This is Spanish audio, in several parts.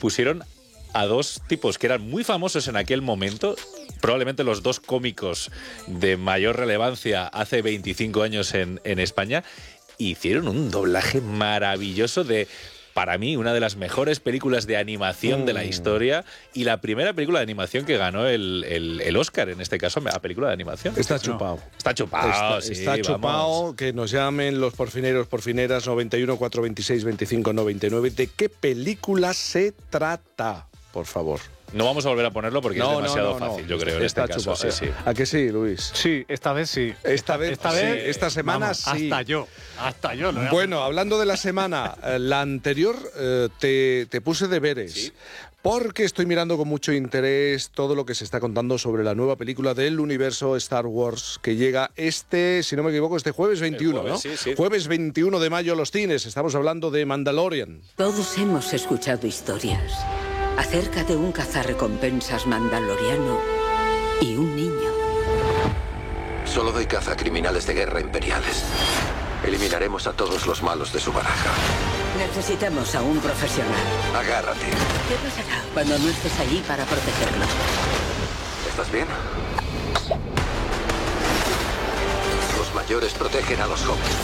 pusieron a dos tipos que eran muy famosos en aquel momento, probablemente los dos cómicos de mayor relevancia hace 25 años en España, hicieron un doblaje maravilloso de, para mí, una de las mejores películas de animación de la historia y la primera película de animación que ganó el Oscar, en este caso, a película de animación. Está chupado. Está chupado, sí, está chupado. Que nos llamen los porfineros, porfineras, 91 426 25 99. ¿De qué película se trata? Por favor. No vamos a volver a ponerlo porque es demasiado fácil, yo creo, en este caso. Sí, sí. ¿A que sí, Luis? Sí, esta vez sí. Esta vez, esta semana vamos, sí. Hasta yo. ¿No? Bueno, hablando de la semana, la anterior te puse deberes. ¿Sí? Porque estoy mirando con mucho interés todo lo que se está contando sobre la nueva película del universo Star Wars que llega si no me equivoco, este jueves 21, jueves, ¿no? Sí. Jueves 21 de mayo a los cines. Estamos hablando de Mandalorian. Todos hemos escuchado historias acerca de un cazarrecompensas mandaloriano y un niño. Solo doy caza a criminales de guerra imperiales. Eliminaremos a todos los malos de su baraja. Necesitamos a un profesional. Agárrate. ¿Qué pasará cuando no estés allí para protegerlo? ¿Estás bien? Los mayores protegen a los jóvenes.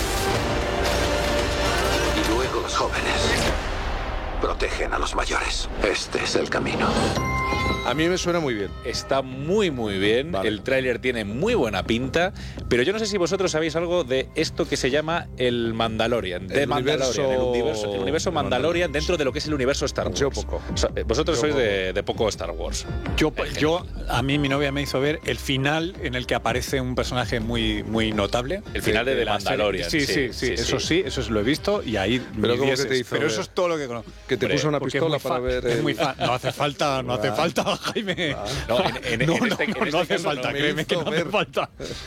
Y luego los jóvenes protegen a los mayores. Este es el camino. A mí me suena muy bien. Está muy bien, vale. El tráiler tiene muy buena pinta, pero yo no sé si vosotros sabéis algo de esto que se llama el Mandalorian. El universo Mandalorian dentro de lo que es el universo Star Wars. Poco. Vosotros sois de poco Star Wars. A mí mi novia me hizo ver el final en el que aparece un personaje muy notable. El final de Mandalorian. Sí, eso lo he visto y ahí... Pero eso es todo lo que conozco. Que te puso una pistola para ver... Es muy fan. No hace falta, Jaime. No hace falta, créeme que no hace falta.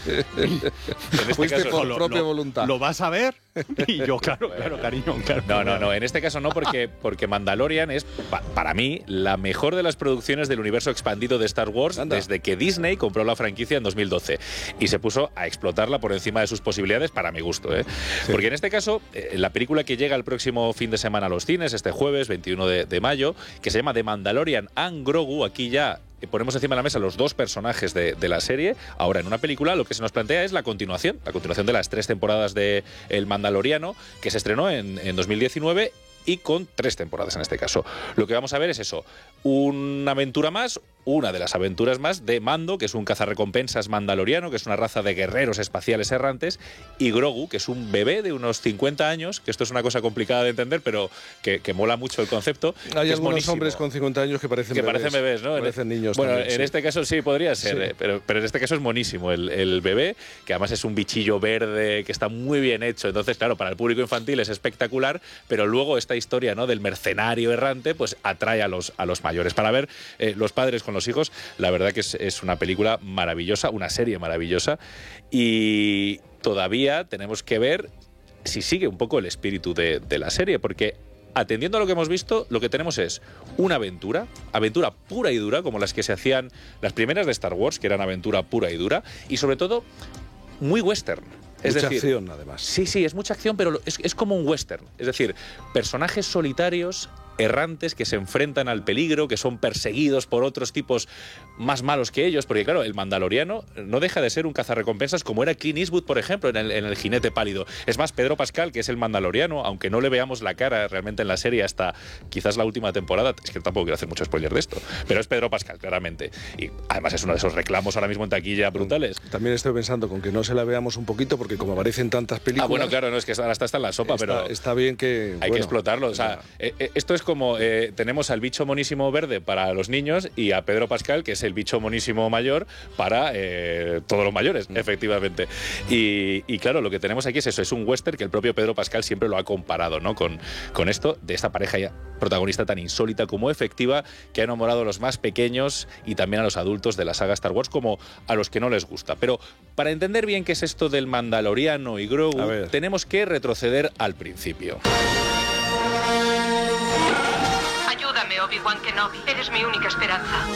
Fuiste por propia voluntad. ¿Lo vas a ver? Y yo, claro, cariño. Claro. No, en este caso no, porque Mandalorian es, para mí, la mejor de las producciones del universo expandido de Star Wars desde que Disney compró la franquicia en 2012 y se puso a explotarla por encima de sus posibilidades, para mi gusto, ¿eh? Sí. Porque en este caso, la película que llega el próximo fin de semana a los cines, este jueves 21 de mayo, que se llama The Mandalorian and Grogu, aquí ya ponemos encima de la mesa los dos personajes de la serie. Ahora, en una película, lo que se nos plantea es la continuación de las 3 temporadas de El Mandaloriano, que se estrenó en 2019 y con 3 temporadas en este caso. Lo que vamos a ver es eso, una de las aventuras más de Mando, que es un cazarrecompensas mandaloriano, que es una raza de guerreros espaciales errantes, y Grogu, que es un bebé de unos 50 años, que esto es una cosa complicada de entender, pero que mola mucho el concepto. Hay algunos hombres con 50 años que parecen bebés, ¿no? Parecen niños. Bueno, también, en este caso sí podría ser, sí. Pero en este caso es monísimo el bebé, que además es un bichillo verde, que está muy bien hecho. Entonces, claro, para el público infantil es espectacular, pero luego esta historia, ¿no?, del mercenario errante, pues atrae a los mayores. Para ver los padres con los hijos, la verdad que es una película maravillosa, una serie maravillosa, y todavía tenemos que ver si sigue un poco el espíritu de la serie, porque atendiendo a lo que hemos visto, lo que tenemos es una aventura pura y dura, como las que se hacían las primeras de Star Wars, que eran aventura pura y dura, y sobre todo muy western. Es mucha decir, acción, además. Sí, es mucha acción, pero es como un western. Es decir, personajes solitarios, errantes, que se enfrentan al peligro, que son perseguidos por otros tipos más malos que ellos, porque claro, el Mandaloriano no deja de ser un cazarrecompensas como era Clint Eastwood, por ejemplo, en el Jinete Pálido. Es más, Pedro Pascal, que es el Mandaloriano, aunque no le veamos la cara realmente en la serie hasta quizás la última temporada, es que tampoco quiero hacer mucho spoiler de esto, pero es Pedro Pascal, claramente, y además es uno de esos reclamos ahora mismo en taquilla brutales. También estoy pensando con que no se la veamos un poquito, porque como aparecen tantas películas... Bueno, claro, no, es que ahora está en la sopa, pero... Está bien que... Hay que explotarlo, o sea, esto es como... tenemos al bicho monísimo verde para los niños y a Pedro Pascal, que es el bicho monísimo mayor para todos los mayores, efectivamente. Y claro, lo que tenemos aquí es eso, es un western que el propio Pedro Pascal siempre lo ha comparado, ¿no?, con esto, de esta pareja ya protagonista tan insólita como efectiva, que ha enamorado a los más pequeños y también a los adultos de la saga Star Wars, como a los que no les gusta. Pero para entender bien qué es esto del Mandaloriano y Grogu, tenemos que retroceder al principio. Obi-Wan Kenobi, eres mi única esperanza.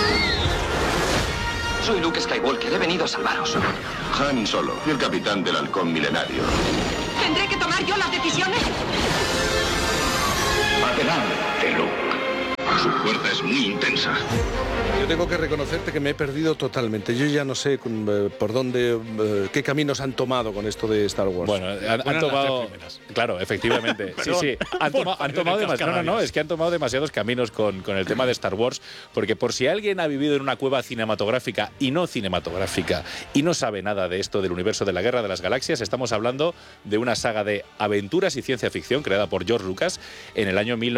Soy Luke Skywalker, he venido a salvaros. Han Solo, el capitán del halcón milenario. ¿Tendré que tomar yo las decisiones? Adelante, Luke. Su fuerza es muy intensa. Yo tengo que reconocerte que me he perdido totalmente. Yo ya no sé por dónde, qué caminos han tomado con esto de Star Wars. Bueno, han tomado... Claro, efectivamente. Sí. Han tomado demasiados... No, es que han tomado demasiados caminos con el tema de Star Wars, porque por si alguien ha vivido en una cueva cinematográfica y no cinematográfica y no sabe nada de esto del universo de la Guerra de las Galaxias, estamos hablando de una saga de aventuras y ciencia ficción creada por George Lucas en el año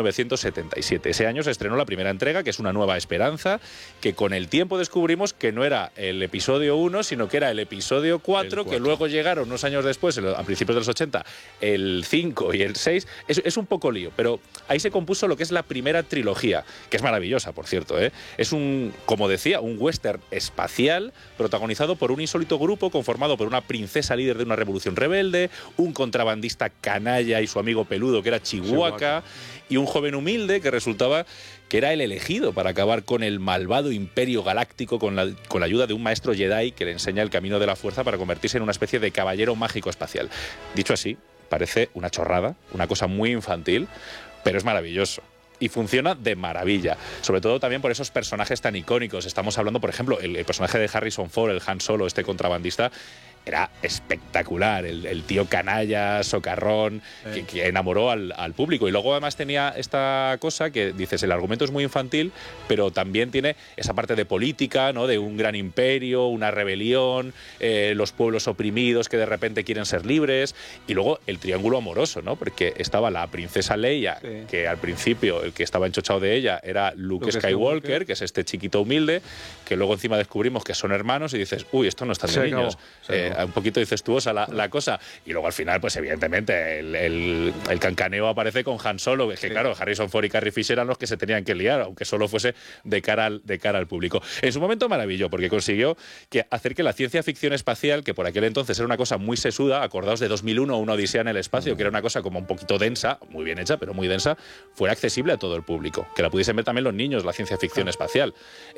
1977. Ese año se estrenó la primera entrega, que es Una Nueva Esperanza, que con el tiempo descubrimos que no era el episodio 1, sino que era el episodio 4, que luego llegaron unos años después, a principios de los 80, el 5 y el 6. Es un poco lío, pero ahí se compuso lo que es la primera trilogía, que es maravillosa, por cierto, ¿eh? Es como decía, un western espacial protagonizado por un insólito grupo conformado por una princesa líder de una revolución rebelde, un contrabandista canalla y su amigo peludo que era Chihuahua, y un joven humilde que resultaba que era el elegido para acabar con el malvado imperio galáctico con la ayuda de un maestro Jedi que le enseña el camino de la fuerza para convertirse en una especie de caballero mágico espacial. Dicho así, parece una chorrada, una cosa muy infantil, pero es maravilloso. Y funciona de maravilla, sobre todo también por esos personajes tan icónicos. Estamos hablando, por ejemplo, el personaje de Harrison Ford, el Han Solo, este contrabandista, era espectacular, el tío canalla, socarrón, que enamoró al público. Y luego además tenía esta cosa que dices, el argumento es muy infantil, pero también tiene esa parte de política, ¿no? De un gran imperio, una rebelión, los pueblos oprimidos que de repente quieren ser libres, y luego el triángulo amoroso, ¿no? Porque estaba la princesa Leia, que al principio el que estaba enchochado de ella era Luke Skywalker, que es este chiquito humilde, que luego encima descubrimos que son hermanos y dices, uy, esto no está de niños. Un poquito incestuosa la cosa. Y luego al final, pues evidentemente, el cancaneo aparece con Han Solo, que claro, Harrison Ford y Carrie Fisher eran los que se tenían que liar, aunque solo fuese de cara al público. En su momento maravilló, porque consiguió hacer que la ciencia ficción espacial, que por aquel entonces era una cosa muy sesuda, acordaos de 2001, Una Odisea en el espacio, que era una cosa como un poquito densa, muy bien hecha, pero muy densa, fuera accesible a todo el público, que la pudiesen ver también los niños, la ciencia ficción espacial.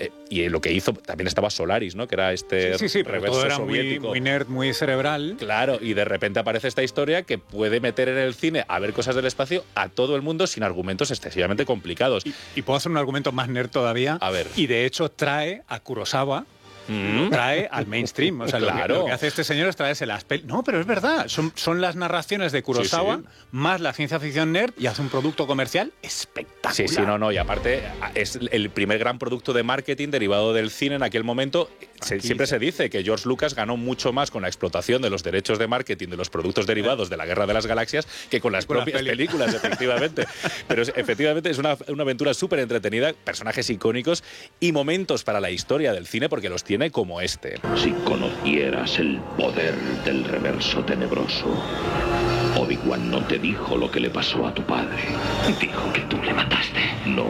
Y lo que hizo, también estaba Solaris, ¿no? Que era este reverso todo era soviético. Muy nerd, muy cerebral. Claro, y de repente aparece esta historia que puede meter en el cine a ver cosas del espacio a todo el mundo sin argumentos excesivamente complicados. Y puedo hacer un argumento más nerd todavía. A ver. Y de hecho trae a Kurosawa, trae al mainstream. O sea, claro. lo que hace este señor es traerse las pelis. No, pero es verdad. Son las narraciones de Kurosawa más la ciencia ficción nerd, y hace un producto comercial espectacular. Sí, no. Y aparte es el primer gran producto de marketing derivado del cine en aquel momento. Siempre se dice que George Lucas ganó mucho más con la explotación de los derechos de marketing de los productos derivados de la Guerra de las Galaxias que con las propias películas, efectivamente. Pero efectivamente es una aventura súper entretenida, personajes icónicos y momentos para la historia del cine, porque los tiene como este. Si conocieras el poder del reverso tenebroso, Obi-Wan no te dijo lo que le pasó a tu padre. Dijo que tú le mataste. No,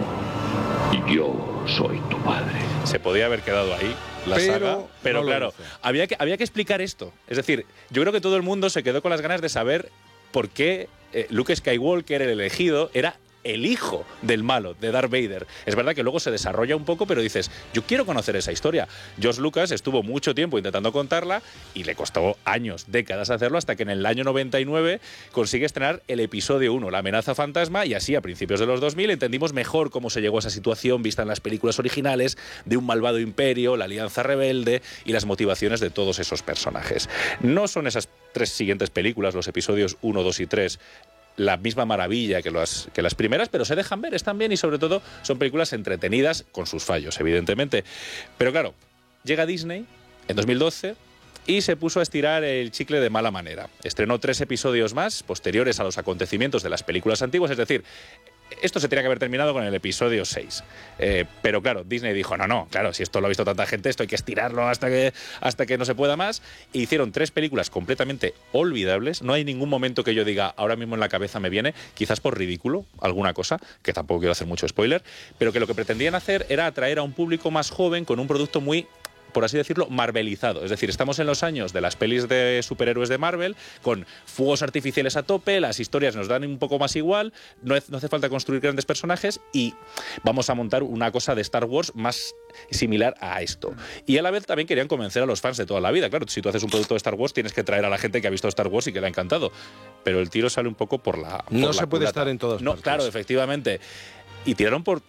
yo soy tu padre. Se podía haber quedado ahí la saga, pero no, claro, había que explicar esto. Es decir, yo creo que todo el mundo se quedó con las ganas de saber por qué Luke Skywalker, el elegido, era el hijo del malo, de Darth Vader. Es verdad que luego se desarrolla un poco, pero dices, yo quiero conocer esa historia. George Lucas estuvo mucho tiempo intentando contarla y le costó años, décadas hacerlo, hasta que en el año 99 consigue estrenar el episodio 1, La amenaza fantasma, y así a principios de los 2000 entendimos mejor cómo se llegó a esa situación vista en las películas originales de un malvado imperio, la alianza rebelde y las motivaciones de todos esos personajes. No son esas tres siguientes películas, los episodios 1, 2 y 3, la misma maravilla que las primeras, pero se dejan ver, están bien, y sobre todo son películas entretenidas con sus fallos, evidentemente. Pero claro, llega Disney en 2012 y se puso a estirar el chicle de mala manera. Estrenó 3 episodios más posteriores a los acontecimientos de las películas antiguas, es decir, esto se tenía que haber terminado con el episodio 6. Pero claro, Disney dijo, no, claro, si esto lo ha visto tanta gente, esto hay que estirarlo hasta que no se pueda más. E hicieron 3 películas completamente olvidables. No hay ningún momento que yo diga, ahora mismo en la cabeza me viene, quizás por ridículo, alguna cosa, que tampoco quiero hacer mucho spoiler, pero que lo que pretendían hacer era atraer a un público más joven con un producto muy, por así decirlo, marvelizado. Es decir, estamos en los años de las pelis de superhéroes de Marvel, con fuegos artificiales a tope, las historias nos dan un poco más igual, no hace falta construir grandes personajes y vamos a montar una cosa de Star Wars más similar a esto. Y a la vez también querían convencer a los fans de toda la vida. Claro, si tú haces un producto de Star Wars, tienes que traer a la gente que ha visto Star Wars y que le ha encantado. Pero el tiro sale un poco por la No se puede estar en todas partes. Claro, efectivamente. Y tiraron por tierra el prestigio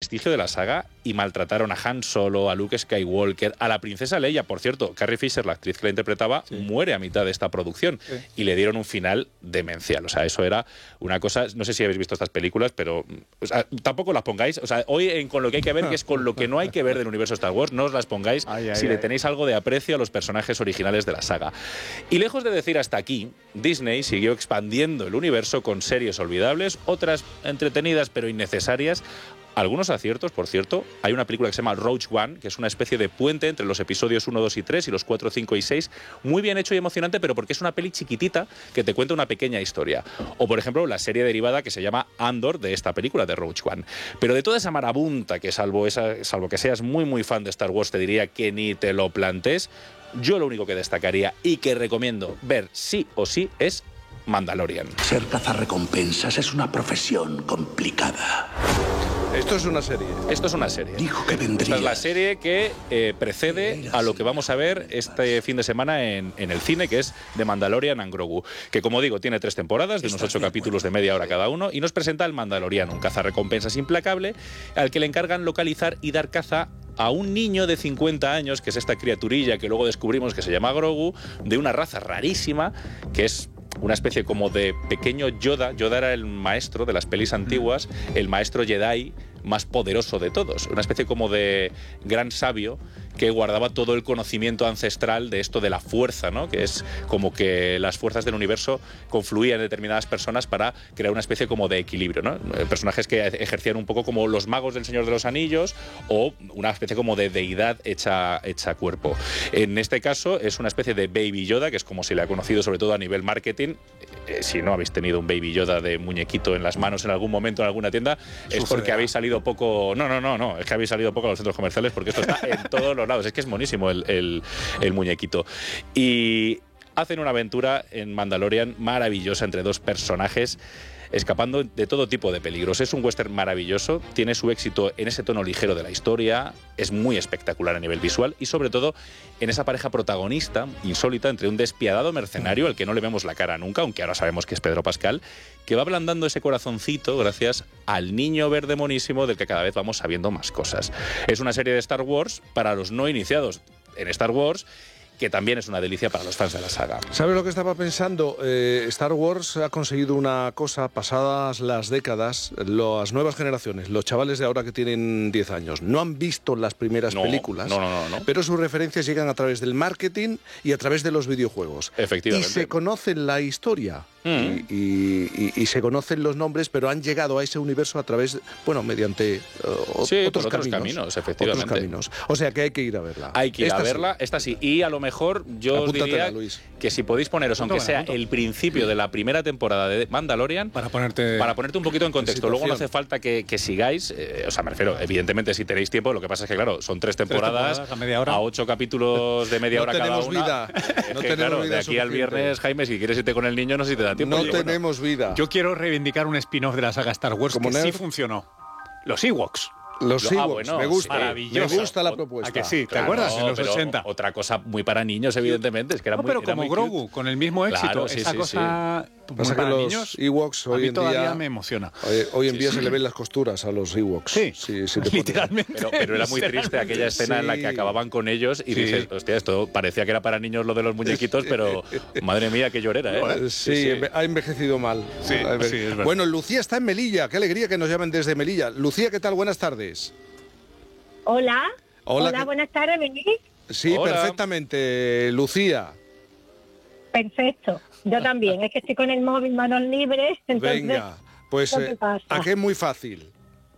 prestigio de la saga y maltrataron a Han Solo, a Luke Skywalker, a la princesa Leia. Por cierto, Carrie Fisher, la actriz que la interpretaba, muere a mitad de esta producción y le dieron un final demencial. O sea, eso era una cosa... No sé si habéis visto estas películas, pero tampoco las pongáis. O sea, hoy con lo que hay que ver, que es con lo que no hay que ver del universo Star Wars, no os las pongáis si le tenéis algo de aprecio a los personajes originales de la saga. Y lejos de decir hasta aquí, Disney siguió expandiendo el universo con series olvidables, otras entretenidas pero innecesarias. Algunos aciertos, por cierto. Hay una película que se llama Rogue One, que es una especie de puente entre los episodios 1, 2 y 3 y los 4, 5 y 6. Muy bien hecho y emocionante, pero porque es una peli chiquitita que te cuenta una pequeña historia. O, por ejemplo, la serie derivada que se llama Andor, de esta película, de Rogue One. Pero de toda esa marabunta, que salvo que seas muy, muy fan de Star Wars, te diría que ni te lo plantees, yo lo único que destacaría y que recomiendo ver sí o sí es Mandalorian. Ser cazarrecompensas es una profesión complicada. Esto es una serie. Esto es una serie. Dijo que vendría. Esta es la serie que precede a lo que vamos a ver este fin de semana en el cine, que es The Mandalorian and Grogu, que, como digo, tiene 3 temporadas de unos 8 capítulos de media hora cada uno, y nos presenta al Mandaloriano, un cazarrecompensas implacable al que le encargan localizar y dar caza a un niño de 50 años, que es esta criaturilla que luego descubrimos que se llama Grogu, de una raza rarísima, que es una especie como de pequeño Yoda. Yoda era el maestro de las pelis antiguas, el maestro Jedi más poderoso de todos, una especie como de gran sabio que guardaba todo el conocimiento ancestral de esto de la fuerza, ¿no? Que es como que las fuerzas del universo confluían en determinadas personas para crear una especie como de equilibrio, ¿no? Personajes que ejercían un poco como los magos del Señor de los Anillos o una especie como de deidad hecha cuerpo. En este caso es una especie de Baby Yoda, que es como se le ha conocido sobre todo a nivel marketing. Si no habéis tenido un Baby Yoda de muñequito en las manos en algún momento en alguna tienda, es porque habéis salido poco... No, es que habéis salido poco a los centros comerciales, porque esto está en todos los lados. Es que es monísimo el muñequito. Y hacen una aventura en Mandalorian maravillosa entre dos personajes, escapando de todo tipo de peligros. Es un western maravilloso, tiene su éxito en ese tono ligero de la historia, es muy espectacular a nivel visual y sobre todo en esa pareja protagonista insólita entre un despiadado mercenario al que no le vemos la cara nunca, aunque ahora sabemos que es Pedro Pascal, que va ablandando ese corazoncito gracias al niño verde monísimo del que cada vez vamos sabiendo más cosas. Es una serie de Star Wars para los no iniciados en Star Wars, que también es una delicia para los fans de la saga. ¿Sabes lo que estaba pensando? Star Wars ha conseguido una cosa, pasadas las décadas, las nuevas generaciones, los chavales de ahora que tienen 10 años, no han visto las primeras películas, no. pero sus referencias llegan a través del marketing y a través de los videojuegos. Efectivamente. Y se conocen la historia. Y se conocen los nombres, pero han llegado a ese universo a través, mediante otros caminos, efectivamente. Otros caminos. O sea que hay que ir a verla. Hay que ir a verla, esta sí. Y a lo mejor yo os diría Luis, que si podéis poneros, aunque sea el principio de la primera temporada de Mandalorian, para ponerte un poquito en contexto. Luego no hace falta que sigáis, me refiero, evidentemente si tenéis tiempo, lo que pasa es que claro, son 3 temporadas a media hora, a 8 capítulos de media hora cada una. No tenemos vida de aquí al viernes, Jaime, si quieres irte con el niño, no sé si te da tiempo. No tenemos vida. Yo quiero reivindicar un spin-off de la saga Star Wars que sí funcionó. Los Ewoks. Los Ewoks, me gusta. Maravilloso. Me gusta la propuesta. ¿A que sí? ¿Te acuerdas? En los 80. Otra cosa muy para niños, evidentemente. Es que era muy, pero era como muy Grogu, cute. con el mismo éxito. Claro, esa cosa Pasa que los niños, Ewoks hoy en todavía día me emociona. Hoy en día se le ven las costuras a los Ewoks. Sí, literalmente. Pero era muy triste aquella escena en la que acababan con ellos y dices, hostia, esto parecía que era para niños lo de los muñequitos, pero madre mía, qué llorera, ¿eh? Sí, ha envejecido mal. Sí, es verdad. Bueno, Lucía está en Melilla. Qué alegría que nos llamen desde Melilla. Lucía, ¿qué tal? Buenas tardes. Hola, buenas tardes, ¿venís? Sí, hola. Perfectamente, Lucía. Perfecto, yo también, es que estoy con el móvil manos libres, entonces... Venga, pues aquí es muy fácil.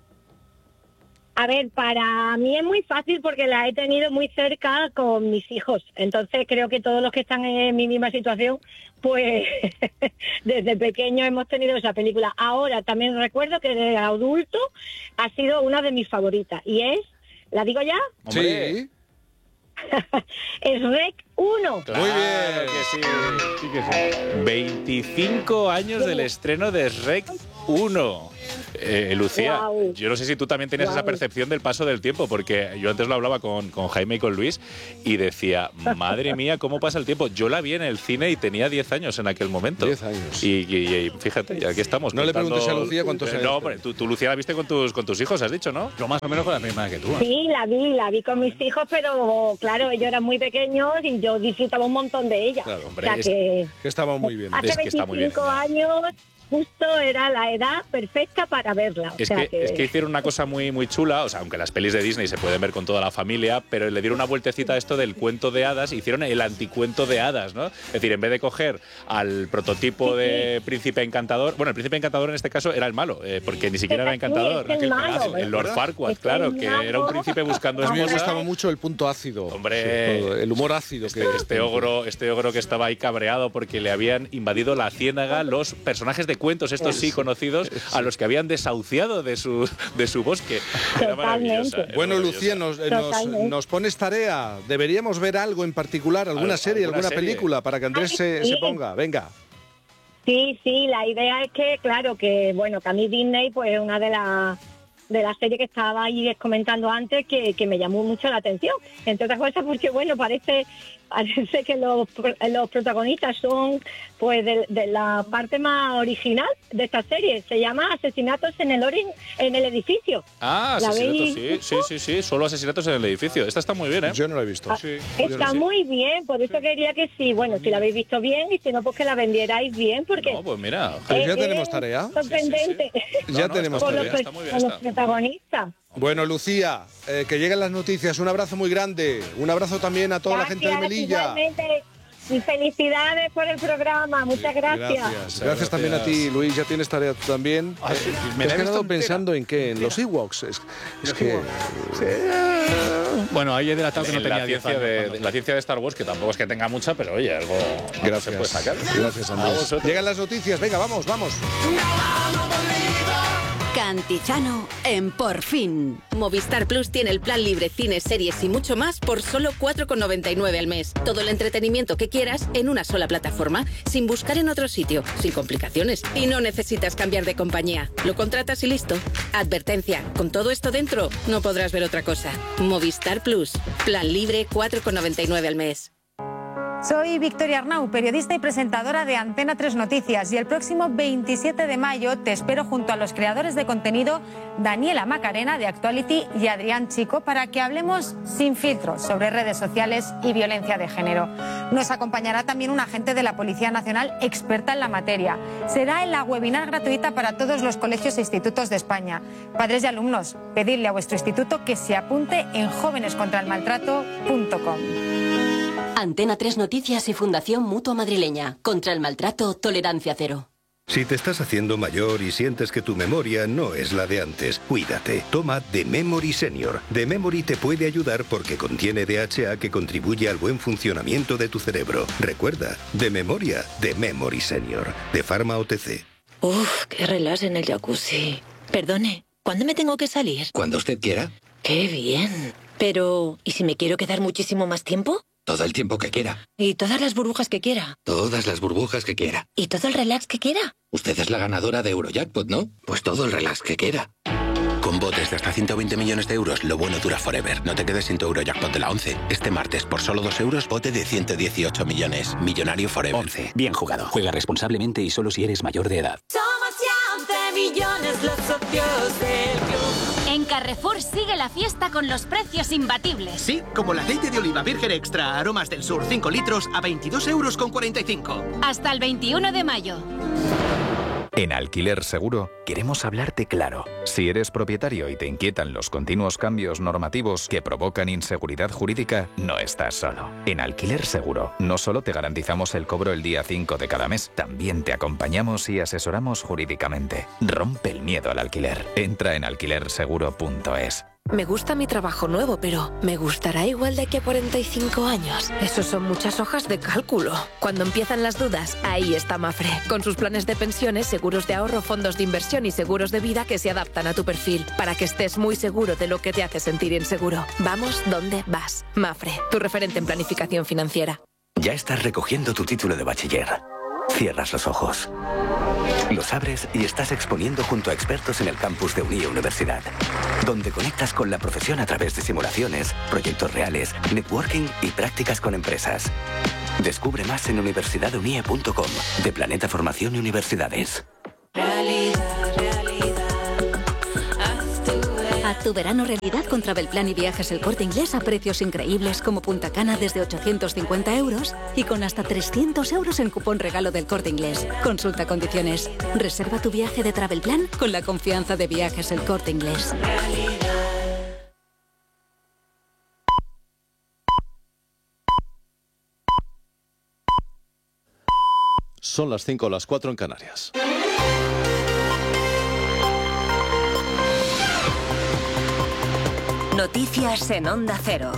A ver, para mí es muy fácil porque la he tenido muy cerca con mis hijos, entonces creo que todos los que están en mi misma situación, pues desde pequeño hemos tenido esa película. Ahora también recuerdo que de adulto ha sido una de mis favoritas y es, ¿la digo ya? Sí. Es Rec 1. Claro, muy bien, que sí. 25 años del estreno de Rec 1. Lucía, Wow. yo no sé si tú también tenías esa percepción del paso del tiempo, porque yo antes lo hablaba con Jaime y con Luis y decía, madre mía, ¿cómo pasa el tiempo? Yo la vi en el cine y tenía 10 años en aquel momento. 10 años. Y fíjate, aquí estamos. No le preguntes a Lucía cuántos años. No, hombre, tú Lucía la viste con tus hijos, has dicho, ¿no? Yo más o menos con la misma edad que tú. Sí, la vi con mis hijos, pero claro, ellos eran muy pequeños y yo disfrutaba un montón de ella. Claro, hombre, o sea que estaba muy bien. hace Es que está muy bien. 25 años justo era la edad perfecta para verla. Es que hicieron una cosa muy, muy chula, o sea, aunque las pelis de Disney se pueden ver con toda la familia, pero le dieron una vueltecita a esto del cuento de hadas, hicieron el anticuento de hadas, ¿no? Es decir, en vez de coger al prototipo de príncipe encantador, bueno, el príncipe encantador en este caso era el malo, porque ni siquiera era encantador. El Lord Farquaad, claro, que era un príncipe buscando A mí me esposa. gustaba mucho el punto ácido. Hombre, el humor ácido. Este ogro que estaba ahí cabreado porque le habían invadido la ciénaga los personajes de cuentos, estos sí conocidos, a los que habían desahuciado de su bosque. Era maravillosa. Bueno, Lucía, nos pones tarea. Deberíamos ver algo en particular, alguna serie, alguna película, para que Andrés se ponga. Venga. Sí, la idea es que, claro, que a mí Disney, pues una de las series que estaba ahí comentando antes que me llamó mucho la atención. Entre otras cosas porque, parece que los protagonistas son pues de la parte más original de esta serie. Se llama Asesinatos en el edificio. Ah, asesinatos, sí. Solo asesinatos en el edificio. Esta está muy bien, ¿eh? Yo no la he visto. Está muy bien, por eso quería que sí. Bueno, si la habéis visto bien y si no, pues que la vendierais bien, porque... No, pues mira. Ya tenemos tarea. Sorprendente. Ya tenemos tarea. Con los protagonistas. Bueno, Lucía, que lleguen las noticias. Un abrazo muy grande. Un abrazo también a toda la gente de Melilla. Igualmente. Y felicidades por el programa. Muchas gracias. Gracias también a ti, Luis. Ya tienes tarea tú también. Me he quedado pensando en qué, en los Ewoks. Es que... Bueno, ahí he delatado que no tenía la ciencia de Star Wars, que tampoco es que tenga mucha, pero oye, algo se puede sacar. Gracias, Andrés. Llegan las noticias. Venga, vamos. Cantizano en Por Fin. Movistar Plus tiene el plan libre, cines, series y mucho más por solo 4,99 al mes. Todo el entretenimiento que quieras en una sola plataforma, sin buscar en otro sitio, sin complicaciones. Y no necesitas cambiar de compañía. Lo contratas y listo. Advertencia, con todo esto dentro, no podrás ver otra cosa. Movistar Plus. Plan libre, 4,99 al mes. Soy Victoria Arnau, periodista y presentadora de Antena 3 Noticias, y el próximo 27 de mayo te espero junto a los creadores de contenido Daniela Macarena de Actuality y Adrián Chico para que hablemos sin filtros sobre redes sociales y violencia de género. Nos acompañará también un agente de la Policía Nacional experta en la materia. Será en la webinar gratuita para todos los colegios e institutos de España. Padres y alumnos, pedidle a vuestro instituto que se apunte en jovenescontraelmaltrato.com. Antena 3 Noticias y Fundación Mutua Madrileña. Contra el maltrato, tolerancia cero. Si te estás haciendo mayor y sientes que tu memoria no es la de antes, cuídate. Toma The Memory Senior. The Memory te puede ayudar porque contiene DHA que contribuye al buen funcionamiento de tu cerebro. Recuerda, de memoria, The Memory Senior. De Pharma OTC. Uf, qué relax en el jacuzzi. Perdone, ¿cuándo me tengo que salir? Cuando usted quiera. ¡Qué bien! Pero, ¿y si me quiero quedar muchísimo más tiempo? Todo el tiempo que quiera. ¿Y todas las burbujas que quiera? Todas las burbujas que quiera. ¿Y todo el relax que quiera? Usted es la ganadora de Eurojackpot, ¿no? Pues todo el relax que quiera. Con botes de hasta 120 millones de euros, lo bueno dura forever. No te quedes sin tu Eurojackpot de la 11. Este martes, por solo 2 euros, bote de 118 millones. Millonario forever. 11. Bien jugado. Juega responsablemente y solo si eres mayor de edad. Somos ya 11 millones los socios del club. En Carrefour sigue la fiesta con los precios imbatibles. Sí, como el aceite de oliva virgen extra Aromas del Sur 5 litros a 22,45 €. Hasta el 21 de mayo. En Alquiler Seguro queremos hablarte claro. Si eres propietario y te inquietan los continuos cambios normativos que provocan inseguridad jurídica, no estás solo. En Alquiler Seguro no solo te garantizamos el cobro el día 5 de cada mes, también te acompañamos y asesoramos jurídicamente. Rompe el miedo al alquiler. Entra en alquilerseguro.es. Me gusta mi trabajo nuevo, pero ¿me gustará igual de aquí a 45 años? Eso son muchas hojas de cálculo. Cuando empiezan las dudas, ahí está Mafre. Con sus planes de pensiones, seguros de ahorro, fondos de inversión y seguros de vida que se adaptan a tu perfil, para que estés muy seguro de lo que te hace sentir inseguro. Vamos donde vas. Mafre, tu referente en planificación financiera. Ya estás recogiendo tu título de bachiller. Cierras los ojos. Los abres y estás exponiendo junto a expertos en el campus de Unie Universidad, donde conectas con la profesión a través de simulaciones, proyectos reales, networking y prácticas con empresas. Descubre más en universidadunie.com, de Planeta Formación y Universidades. Haz tu verano realidad con Travelplan y Viajes El Corte Inglés a precios increíbles como Punta Cana desde 850 euros y con hasta 300 euros en cupón regalo del Corte Inglés. Consulta condiciones. Reserva tu viaje de Travelplan con la confianza de Viajes El Corte Inglés. Son las 5 o las 4 en Canarias. Noticias en Onda Cero.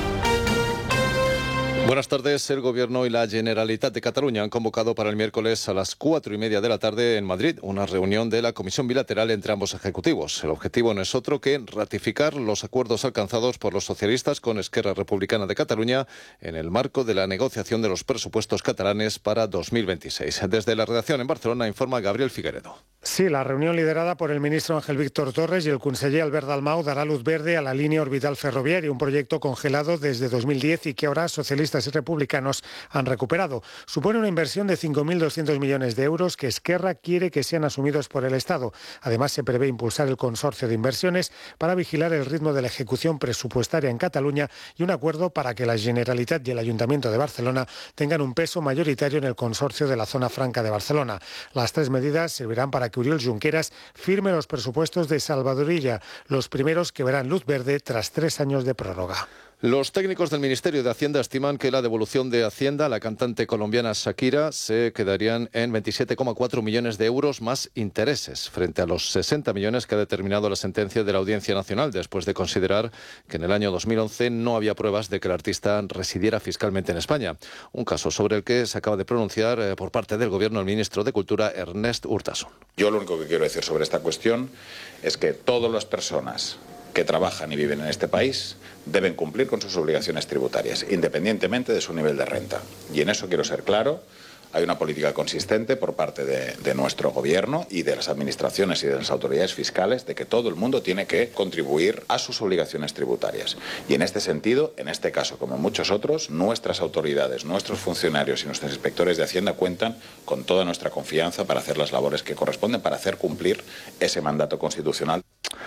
Buenas tardes. El Gobierno y la Generalitat de Cataluña han convocado para el miércoles a las 4:30 de la tarde en Madrid una reunión de la Comisión Bilateral entre ambos ejecutivos. El objetivo no es otro que ratificar los acuerdos alcanzados por los socialistas con Esquerra Republicana de Cataluña en el marco de la negociación de los presupuestos catalanes para 2026. Desde la redacción en Barcelona informa Gabriel Figueredo. Sí, la reunión liderada por el ministro Ángel Víctor Torres y el conseller Albert Dalmau dará luz verde a la línea orbital ferroviaria, un proyecto congelado desde 2010 y que ahora socialistas y republicanos han recuperado. Supone una inversión de 5.200 millones de euros que Esquerra quiere que sean asumidos por el Estado. Además, se prevé impulsar el consorcio de inversiones para vigilar el ritmo de la ejecución presupuestaria en Cataluña y un acuerdo para que la Generalitat y el Ayuntamiento de Barcelona tengan un peso mayoritario en el consorcio de la Zona Franca de Barcelona. Las tres medidas servirán para que Oriol Junqueras firme los presupuestos de Salvador Illa, los primeros que verán luz verde tras 3 años de prórroga. Los técnicos del Ministerio de Hacienda estiman que la devolución de Hacienda a la cantante colombiana Shakira se quedarían en 27,4 millones de euros más intereses, frente a los 60 millones que ha determinado la sentencia de la Audiencia Nacional, después de considerar que en el año 2011 no había pruebas de que el artista residiera fiscalmente en España. Un caso sobre el que se acaba de pronunciar por parte del Gobierno el ministro de Cultura, Ernest Urtasun. Yo lo único que quiero decir sobre esta cuestión es que todas las personas que trabajan y viven en este país deben cumplir con sus obligaciones tributarias, independientemente de su nivel de renta. Y en eso quiero ser claro. Hay una política consistente por parte de nuestro Gobierno y de las administraciones y de las autoridades fiscales de que todo el mundo tiene que contribuir a sus obligaciones tributarias. Y en este sentido, en este caso como en muchos otros, nuestras autoridades, nuestros funcionarios y nuestros inspectores de Hacienda cuentan con toda nuestra confianza para hacer las labores que corresponden, para hacer cumplir ese mandato constitucional.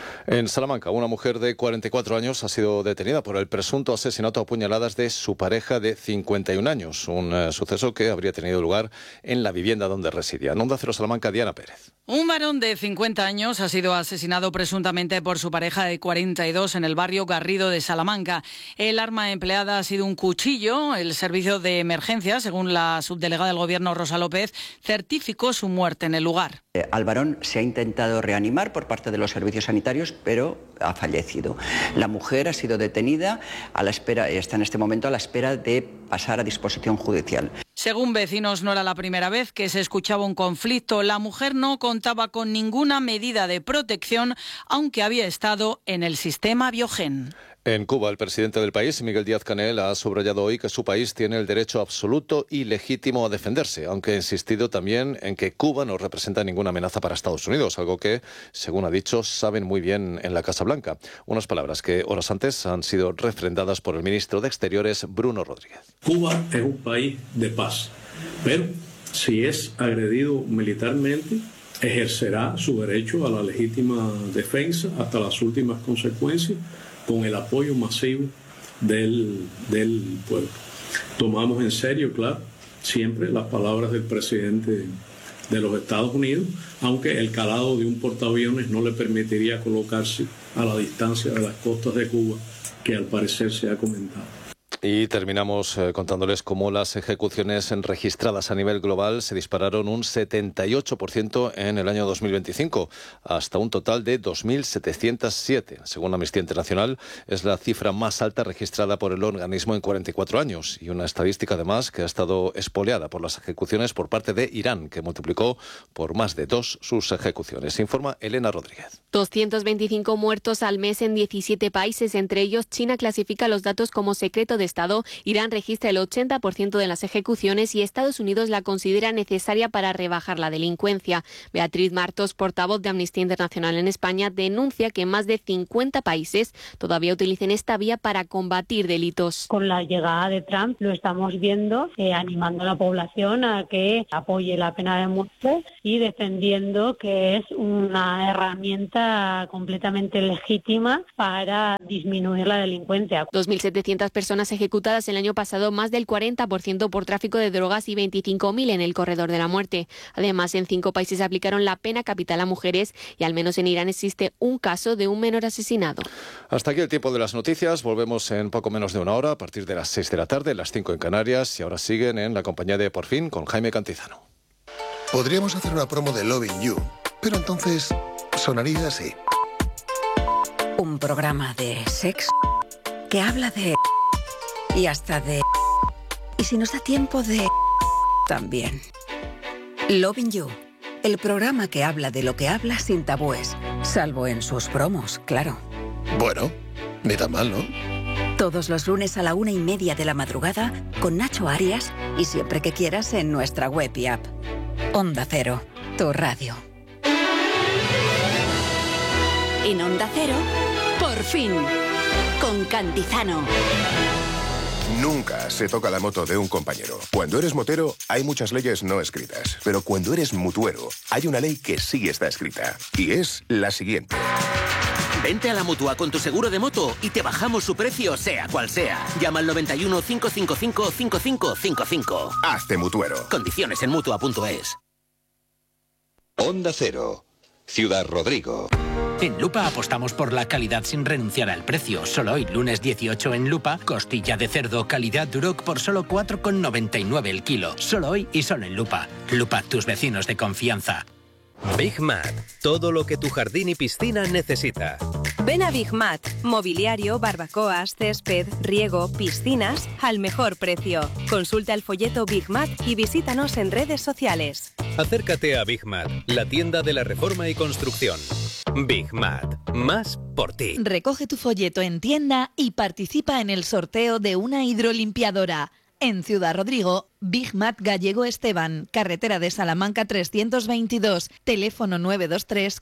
En Salamanca, una mujer de 44 años ha sido detenida por el presunto asesinato a puñaladas de su pareja de 51 años, un suceso que habría tenido lugar en la vivienda donde residía. En Onda Cero Salamanca, Diana Pérez. Un varón de 50 años ha sido asesinado presuntamente por su pareja de 42 en el barrio Garrido de Salamanca. El arma empleada ha sido un cuchillo. El servicio de emergencia, según la subdelegada del Gobierno Rosa López, certificó su muerte en el lugar. Al varón se ha intentado reanimar por parte de los servicios sanitarios, pero ha fallecido. La mujer ha sido detenida está en este momento a la espera de pasar a disposición judicial. Según vecinos, no era la primera vez que se escuchaba un conflicto. La mujer no contaba con ninguna medida de protección, aunque había estado en el sistema Biogen. En Cuba, el presidente del país, Miguel Díaz-Canel, ha subrayado hoy que su país tiene el derecho absoluto y legítimo a defenderse, aunque ha insistido también en que Cuba no representa ninguna amenaza para Estados Unidos, algo que, según ha dicho, saben muy bien en la Casa Blanca. Unas palabras que horas antes han sido refrendadas por el ministro de Exteriores, Bruno Rodríguez. Cuba es un país de paz, pero si es agredido militarmente, ejercerá su derecho a la legítima defensa hasta las últimas consecuencias, con el apoyo masivo del pueblo. Tomamos en serio, claro, siempre las palabras del presidente de los Estados Unidos, aunque el calado de un portaaviones no le permitiría colocarse a la distancia de las costas de Cuba, que al parecer se ha comentado. Y terminamos contándoles cómo las ejecuciones registradas a nivel global se dispararon un 78% en el año 2025, hasta un total de 2.707. Según Amnistía Internacional, es la cifra más alta registrada por el organismo en 44 años, y una estadística además que ha estado espoleada por las ejecuciones por parte de Irán, que multiplicó por más de 2 sus ejecuciones. Informa Elena Rodríguez. 225 muertos al mes en 17 países, entre ellos China clasifica los datos como secreto de Estado, Irán registra el 80% de las ejecuciones y Estados Unidos la considera necesaria para rebajar la delincuencia. Beatriz Martos, portavoz de Amnistía Internacional en España, denuncia que más de 50 países todavía utilicen esta vía para combatir delitos. Con la llegada de Trump lo estamos viendo, animando a la población a que apoye la pena de muerte y defendiendo que es una herramienta completamente legítima para disminuir la delincuencia. 2.700 personas ejecutadas el año pasado, más del 40% por tráfico de drogas y 25.000 en el corredor de la muerte. Además, en 5 países aplicaron la pena capital a mujeres y al menos en Irán existe un caso de un menor asesinado. Hasta aquí el tiempo de las noticias. Volvemos en poco menos de una hora, a partir de las 6 de la tarde, las 5 en Canarias, y ahora siguen en la compañía de Por Fin con Jaime Cantizano. Podríamos hacer una promo de Loving You, pero entonces sonaría así. Un programa de sexo que habla de... y hasta de... y si nos da tiempo de... también. Loving You, el programa que habla de lo que habla sin tabúes, salvo en sus promos, claro. Bueno, ni tan mal, ¿no? Todos los lunes a la 1:30 de la madrugada con Nacho Arias y siempre que quieras en nuestra web y app. Onda Cero, tu radio. En Onda Cero, Por Fin, con Cantizano. Nunca se toca la moto de un compañero. Cuando eres motero, hay muchas leyes no escritas. Pero cuando eres mutuero, hay una ley que sí está escrita. Y es la siguiente. Vente a la Mutua con tu seguro de moto y te bajamos su precio, sea cual sea. Llama al 91 555 5555. Hazte mutuero. Condiciones en Mutua.es. Onda Cero, Ciudad Rodrigo. En Lupa apostamos por la calidad sin renunciar al precio. Solo hoy, lunes 18 en Lupa, costilla de cerdo calidad Duroc por solo 4,99 el kilo. Solo hoy y solo en Lupa. Lupa, tus vecinos de confianza. Big Mat, todo lo que tu jardín y piscina necesita. Ven a Big Mat, mobiliario, barbacoas, césped, riego, piscinas, al mejor precio. Consulta el folleto Big Mat y visítanos en redes sociales. Acércate a Big Mat, la tienda de la reforma y construcción. Big Mat, más por ti. Recoge tu folleto en tienda y participa en el sorteo de una hidrolimpiadora. En Ciudad Rodrigo, Big Mat Gallego Esteban, carretera de Salamanca 322, teléfono 923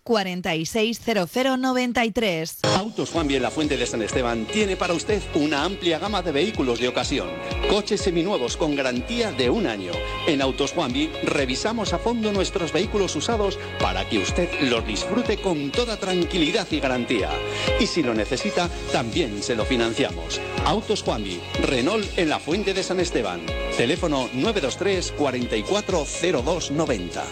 460093. Autos Juanvi en la Fuente de San Esteban tiene para usted una amplia gama de vehículos de ocasión. Coches seminuevos con garantía de 1 año. En Autos Juanvi revisamos a fondo nuestros vehículos usados para que usted los disfrute con toda tranquilidad y garantía. Y si lo necesita, también se lo financiamos. Autos Juanvi, Renault en la Fuente de San Esteban. Teléfono 923 440290.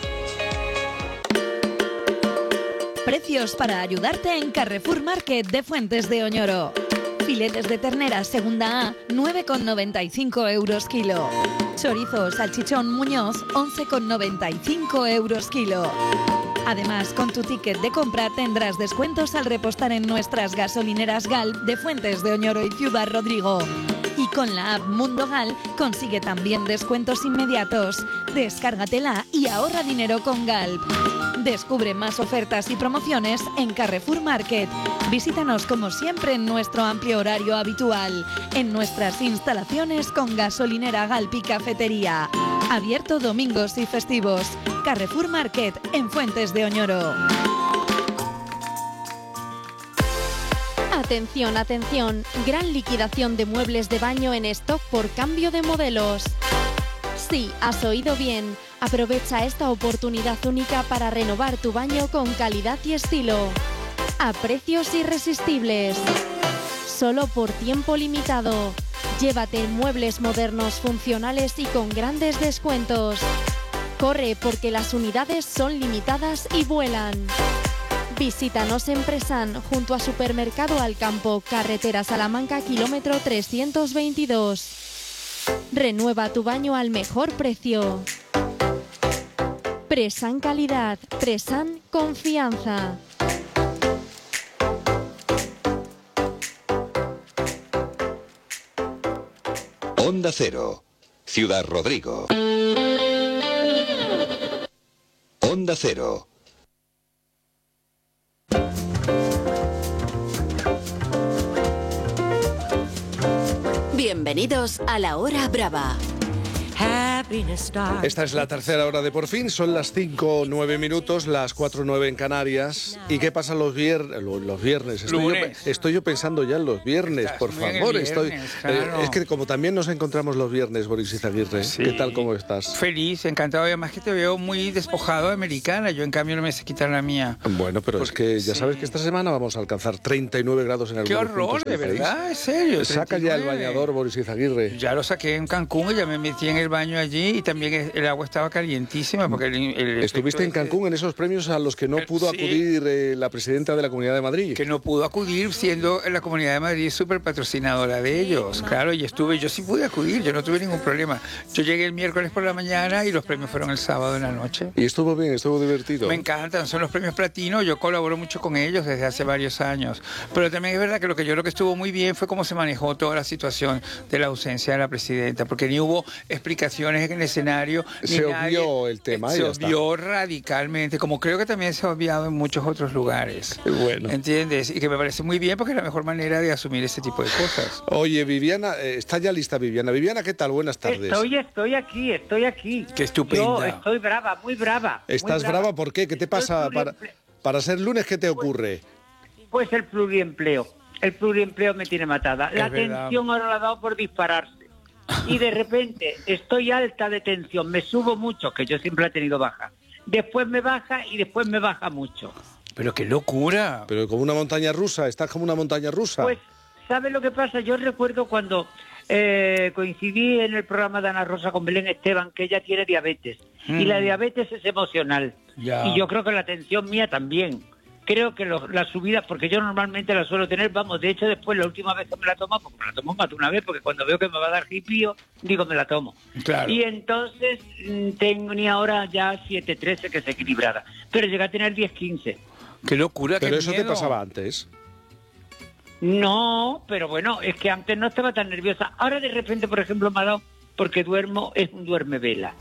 Precios para ayudarte en Carrefour Market de Fuentes de Oñoro. Filetes de ternera segunda A, 9,95 euros kilo. Chorizo salchichón Muñoz, 11,95 euros kilo. Además, con tu ticket de compra tendrás descuentos al repostar en nuestras gasolineras Galp de Fuentes de Oñoro y Ciudad Rodrigo. Y con la app Mundo Gal consigue también descuentos inmediatos. Descárgatela y ahorra dinero con Galp. Descubre más ofertas y promociones en Carrefour Market. Visítanos como siempre en nuestro amplio horario habitual, en nuestras instalaciones con gasolinera Galp y cafetería. Abierto domingos y festivos. Carrefour Market en Fuentes de Oñoro. Atención, atención, gran liquidación de muebles de baño en stock por cambio de modelos. Sí, has oído bien. Aprovecha esta oportunidad única para renovar tu baño con calidad y estilo. A precios irresistibles. Solo por tiempo limitado. Llévate muebles modernos, funcionales y con grandes descuentos. Corre porque las unidades son limitadas y vuelan. Visítanos en Presan, junto a Supermercado Alcampo, carretera Salamanca, kilómetro 322. Renueva tu baño al mejor precio. Presan calidad, Presan confianza. Onda Cero, Ciudad Rodrigo. Onda Cero. Bienvenidos a la Hora Brava. Esta es la tercera hora de Por Fin, son las 5:09 minutos, las 4:09 en Canarias. ¿Y qué pasa los viernes? Estoy yo pensando ya en los viernes, por favor. Es que como también nos encontramos los viernes, Boris Izaguirre, sí. ¿Qué tal, cómo estás? Feliz, encantado, además que te veo muy despojado de americana, yo en cambio no me sé quitar la mía. Bueno, pero es que ya sabes que esta semana vamos a alcanzar 39 grados en algunos puntos del país. ¡Qué horror, de verdad! ¿En serio? Saca 39. Ya el bañador, Boris Izaguirre. Ya lo saqué en Cancún y ya me metí en el baño allí y también el agua estaba calientísima porque ¿Estuviste en Cancún en esos premios a los que no pudo acudir la presidenta de la Comunidad de Madrid? Que no pudo acudir, siendo la Comunidad de Madrid súper patrocinadora de ellos, claro, y yo sí pude acudir, yo no tuve ningún problema. Yo llegué el miércoles por la mañana y los premios fueron el sábado en la noche. ¿Y estuvo bien, estuvo divertido? Me encantan, son los premios platino, yo colaboro mucho con ellos desde hace varios años, pero también es verdad que lo que estuvo muy bien fue cómo se manejó toda la situación de la ausencia de la presidenta, porque ni hubo explicaciones en el escenario. Se obvió el tema. Se obvió radicalmente, como creo que también se ha obviado en muchos otros lugares. Bueno. ¿Entiendes? Y que me parece muy bien porque es la mejor manera de asumir este tipo de cosas. Oye, Viviana, está ya lista Viviana. Viviana, ¿qué tal? Buenas tardes. Estoy aquí. Qué estupenda. Yo estoy brava, muy brava. ¿Estás brava? ¿Por qué? ¿Qué te pasa? Para ser lunes, ¿qué te ocurre? Pues el pluriempleo. El pluriempleo me tiene matada. La tensión ahora la ha dado por dispararse. Y de repente estoy alta de tensión, me subo mucho, que yo siempre he tenido baja. Después me baja y después me baja mucho. ¡Pero qué locura! Pero como una montaña rusa, estás como una montaña rusa. Pues, ¿sabes lo que pasa? Yo recuerdo cuando coincidí en el programa de Ana Rosa con Belén Esteban, que ella tiene diabetes. Y la diabetes es emocional. Ya. Y yo creo que la tensión mía también. Creo que las subidas, porque yo normalmente las suelo tener, de hecho después la última vez que me la tomo, porque me la tomo más de una vez, porque cuando veo que me va a dar jipío, digo me la tomo. Claro. Y entonces tengo ni ahora ya 7:13, que es equilibrada, pero llegué a tener 10:15. ¡Qué locura! Pero qué eso miedo. te pasaba antes. No, pero bueno, es que antes no estaba tan nerviosa. Ahora de repente, por ejemplo, me ha dado, porque duermo, es un duermevela.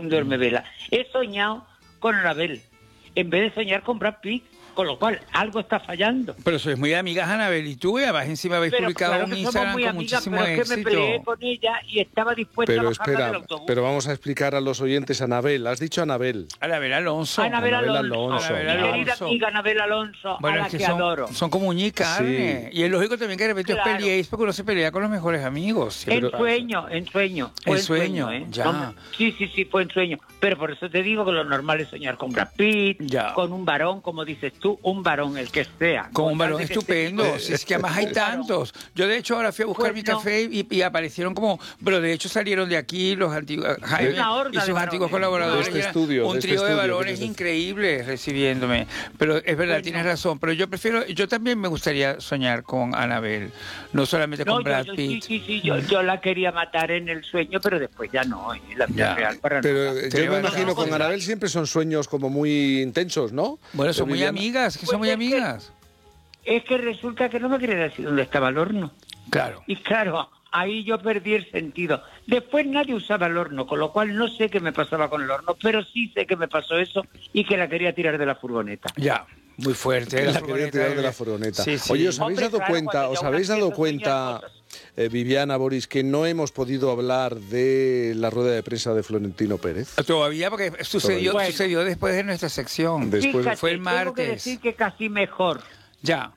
He soñado con Anabel, en vez de soñar con Brad Pitt. Con lo cual, algo está fallando. Pero sois muy amigas, Anabel, y tú, y además encima habéis publicado claro un que Instagram muy con amigas, muchísimo pero es éxito. que me peleé con ella y estaba dispuesta a bajarla del autobús. Pero vamos a explicar a los oyentes, Anabel, has dicho Anabel. Anabel Alonso. Anabel Alonso. Anabel Mi querida Alonso. amiga Anabel Alonso, Bueno, a la es que que adoro. son como uña y carne. Sí. Y es lógico también que de repente os peleéis porque uno se pelea con los mejores amigos. En sueño. Fue en sueño, ya. Sí, fue en sueño. Pero por eso te digo que lo normal es soñar con Brad Pitt, con un varón, como dices tú, un varón, el que sea. Con un varón estupendo, si es que además hay tantos. Yo de hecho ahora fui a buscar mi café y aparecieron como, pero de hecho salieron de aquí los antiguos, Jaime y sus antiguos colaboradores. Un trío de varones increíbles recibiéndome. Pero es verdad, tienes razón, pero yo también me gustaría soñar con Anabel, no solamente con Brad Pitt. Sí, yo la quería matar en el sueño, pero después ya no, en la vida real para pero nada. yo me imagino con Anabel siempre son sueños como muy intensos, ¿no? Bueno, son muy amigas, son muy amigas. Es que resulta que no me quería decir dónde estaba el horno. Claro. Y claro, ahí yo perdí el sentido. Después nadie usaba el horno, con lo cual no sé qué me pasaba con el horno, pero sí sé que me pasó eso y que la quería tirar de la furgoneta. Ya, muy fuerte. La quería tirar de la furgoneta. Sí. Oye, ¿os habéis dado cuenta, Viviana, Boris, que no hemos podido hablar de la rueda de prensa de Florentino Pérez? Todavía, porque sucedió después de nuestra sección. Fíjate, fue el martes. Tengo que decir que casi mejor. Ya.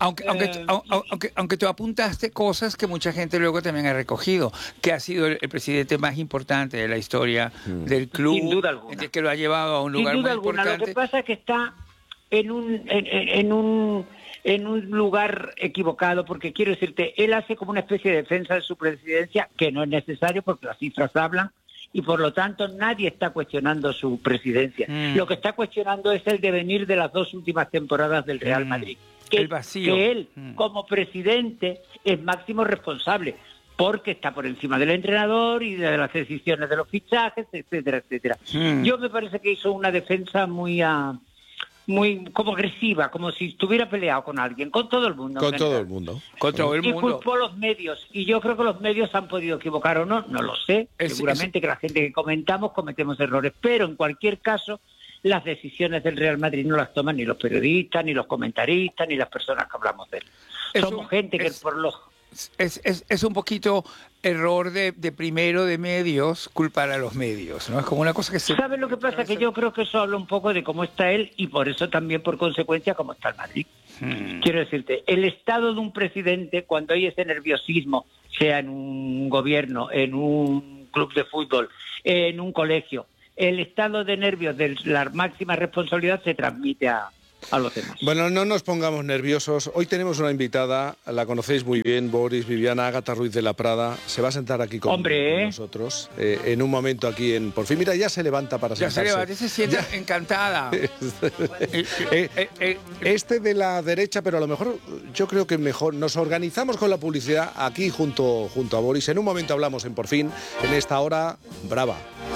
Aunque tú apuntaste cosas que mucha gente luego también ha recogido, que ha sido el presidente más importante de la historia del club, sin duda alguna, que lo ha llevado a un lugar muy importante. Lo que pasa es que está en un lugar equivocado, porque quiero decirte, él hace como una especie de defensa de su presidencia, que no es necesario porque las cifras hablan, y por lo tanto nadie está cuestionando su presidencia. Lo que está cuestionando es el devenir de las 2 últimas temporadas del Real Madrid. El vacío. Que él, como presidente, es máximo responsable, porque está por encima del entrenador y de las decisiones de los fichajes, etcétera, etcétera. Yo me parece que hizo una defensa muy como agresiva, como si estuviera peleado con alguien, con todo el mundo. Con todo el mundo. Y culpó a los medios. Y yo creo que los medios han podido equivocar o no, no lo sé. Seguramente que la gente que comentamos cometemos errores, pero en cualquier caso las decisiones del Real Madrid no las toman ni los periodistas, ni los comentaristas, ni las personas que hablamos de él. Somos gente que es un poquito error de primero de medios culpar a los medios, ¿no? Es como una cosa que se... ¿Sabes lo que pasa? Que yo creo que eso habla un poco de cómo está él y por eso también, por consecuencia, cómo está el Madrid. Quiero decirte, el estado de un presidente, cuando hay ese nerviosismo, sea en un gobierno, en un club de fútbol, en un colegio, el estado de nervios de la máxima responsabilidad se transmite a los demás. Bueno, no nos pongamos nerviosos. Hoy tenemos una invitada, la conocéis muy bien, Boris, Viviana, Ágata Ruiz de la Prada. Se va a sentar aquí con nosotros en un momento aquí en Por fin. Mira, ya se levanta para sentarse. Ya se levanta, se siente encantada. Este de la derecha, pero a lo mejor yo creo que mejor nos organizamos con la publicidad aquí junto a Boris. En un momento hablamos en Por fin, en esta hora brava.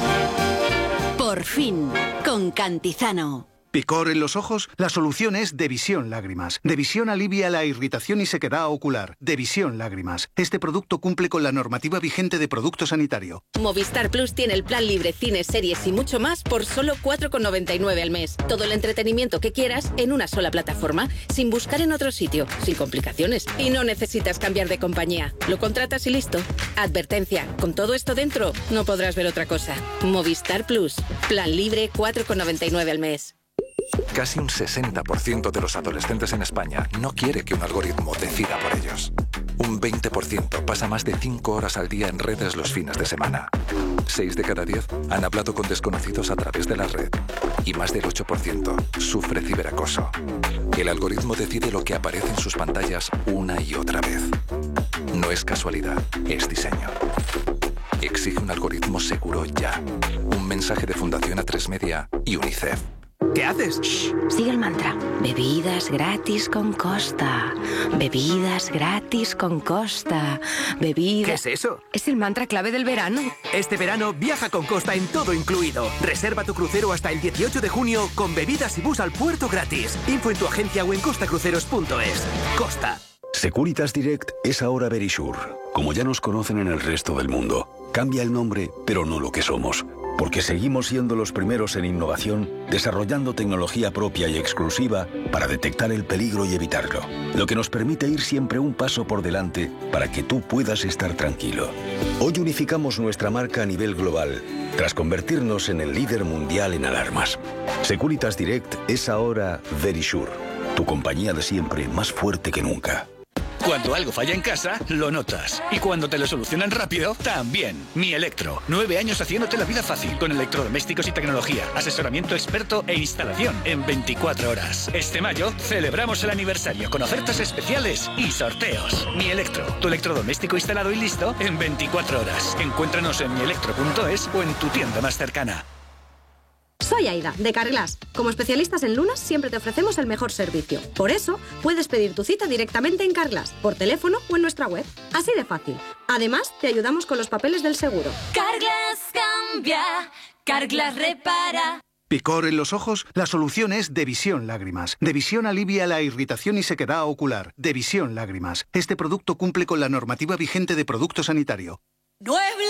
Por fin, con Cantizano. ¿Picor en los ojos? La solución es Devisión Lágrimas. Devisión alivia la irritación y sequedad ocular. Devisión Lágrimas. Este producto cumple con la normativa vigente de producto sanitario. Movistar Plus tiene el plan libre, cines, series y mucho más por solo 4,99 al mes. Todo el entretenimiento que quieras en una sola plataforma, sin buscar en otro sitio, sin complicaciones. Y no necesitas cambiar de compañía. Lo contratas y listo. Advertencia, con todo esto dentro, no podrás ver otra cosa. Movistar Plus. Plan libre, 4,99 al mes. Casi un 60% de los adolescentes en España no quiere que un algoritmo decida por ellos. Un 20% pasa más de 5 horas al día en redes los fines de semana. 6 de cada 10 han hablado con desconocidos a través de la red. Y más del 8% sufre ciberacoso. El algoritmo decide lo que aparece en sus pantallas una y otra vez. No es casualidad, es diseño. Exige un algoritmo seguro ya. Un mensaje de Fundación A3 Media y UNICEF. ¿Qué haces? Shh, sigue el mantra. Bebidas gratis con Costa. Bebidas gratis con Costa. Bebidas... ¿Qué es eso? Es el mantra clave del verano. Este verano viaja con Costa en todo incluido. Reserva tu crucero hasta el 18 de junio con bebidas y bus al puerto gratis. Info en tu agencia o en costacruceros.es. Costa. Securitas Direct es ahora Verisure. Como ya nos conocen en el resto del mundo. Cambia el nombre, pero no lo que somos. Porque seguimos siendo los primeros en innovación, desarrollando tecnología propia y exclusiva para detectar el peligro y evitarlo. Lo que nos permite ir siempre un paso por delante para que tú puedas estar tranquilo. Hoy unificamos nuestra marca a nivel global, tras convertirnos en el líder mundial en alarmas. Securitas Direct es ahora Verisure, tu compañía de siempre más fuerte que nunca. Cuando algo falla en casa, lo notas. Y cuando te lo solucionan rápido, también. Mi Electro. 9 años haciéndote la vida fácil. Con electrodomésticos y tecnología. Asesoramiento experto e instalación en 24 horas. Este mayo celebramos el aniversario con ofertas especiales y sorteos. Mi Electro. Tu electrodoméstico instalado y listo en 24 horas. Encuéntranos en mielectro.es o en tu tienda más cercana. Soy Aida, de Carglass. Como especialistas en lunas, siempre te ofrecemos el mejor servicio. Por eso, puedes pedir tu cita directamente en Carglass, por teléfono o en nuestra web. Así de fácil. Además, te ayudamos con los papeles del seguro. Carglass cambia, Carglass repara. ¿Picor en los ojos? La solución es Devisión Lágrimas. Devisión alivia la irritación y sequedad ocular. Devisión Lágrimas. Este producto cumple con la normativa vigente de producto sanitario.